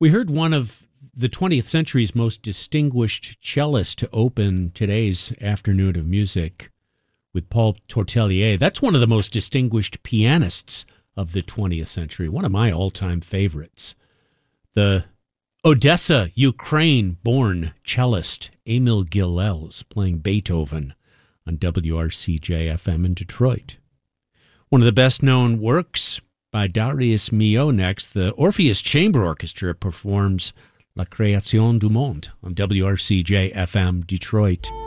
We heard one of the 20th century's most distinguished cellists to open today's afternoon of music with Paul Tortelier. That's one of the most distinguished pianists of the 20th century, one of my all-time favorites. The Odessa, Ukraine-born cellist Emil Gilels playing Beethoven on WRCJ-FM in Detroit. One of the best-known works by Darius Milhaud next, the Orpheus Chamber Orchestra performs La Création du Monde on WRCJ-FM Detroit.